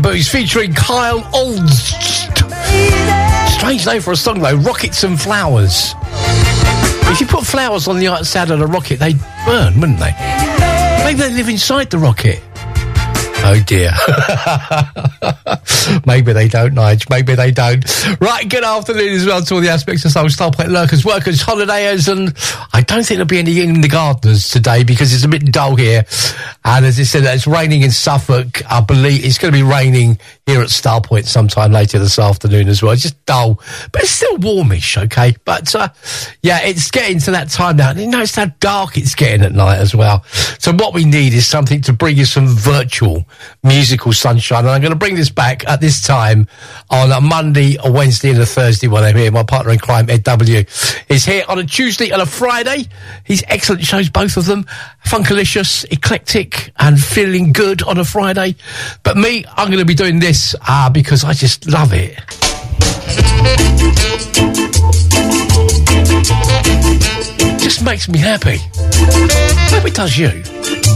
but he's featuring Kyle Olst. Strange name for a song, though. Rockets and Flowers. If you put flowers on the outside of the rocket, they'd burn, wouldn't they? Maybe they live inside the rocket. Oh, dear. Maybe they don't, Nige. Maybe they don't. Right, good afternoon as well to all the aspects of Soul Starpoint lurkers, workers, holidayers, and I don't think there'll be any in the gardeners today because it's a bit dull here. And as I said, it's raining in Suffolk. I believe it's going to be raining here at Starpoint sometime later this afternoon as well. It's just dull, but it's still warmish, okay? But, yeah, it's getting to that time now. You know, it's how dark it's getting at night as well. So what we need is something to bring you some virtual musical sunshine. And I'm going to bring this back at this time on a Monday, a Wednesday and a Thursday when I'm here. My partner in crime, Ed W, is here on a Tuesday and a Friday. He's excellent shows, both of them. Funkalicious, eclectic and feeling good on a Friday. But me, I'm going to be doing this because I just love it. It just makes me happy. Hope it does you.